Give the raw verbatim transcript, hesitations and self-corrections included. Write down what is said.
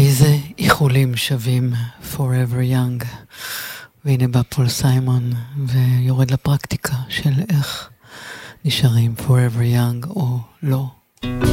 איזה איחולים שווים Forever Young. והנה בא פול סיימון ויורד לפרקטיקה של איך נשארים Forever Young או לא.